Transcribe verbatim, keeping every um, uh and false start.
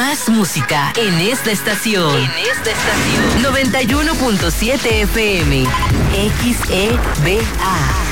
Más música en esta estación. En esta estación. noventa y uno punto siete F M. X E B A.